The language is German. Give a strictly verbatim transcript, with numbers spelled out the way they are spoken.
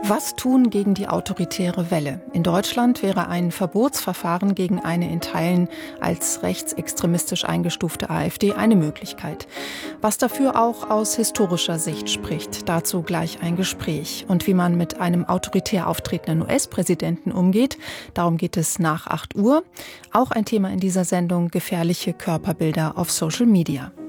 Was tun gegen die autoritäre Welle? In Deutschland wäre ein Verbotsverfahren gegen eine in Teilen als rechtsextremistisch eingestufte AfD eine Möglichkeit. Was dafür auch aus historischer Sicht spricht, dazu gleich ein Gespräch. Und wie man mit einem autoritär auftretenden U S-Präsidenten umgeht, darum geht es nach acht Uhr. Auch ein Thema in dieser Sendung: gefährliche Körperbilder auf Social Media.